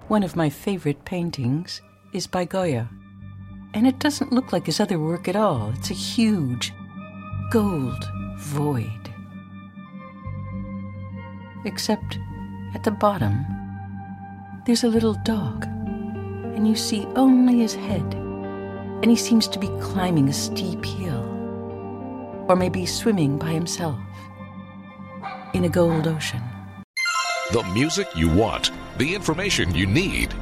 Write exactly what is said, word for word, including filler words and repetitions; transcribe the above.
One of my favorite paintings is by Goya, and it doesn't look like his other work at all. It's a huge gold void. Except at the bottom, there's a little dog, and you see only his head, and he seems to be climbing a steep hill, or maybe swimming by himself in a gold ocean. The music you want, the information you need.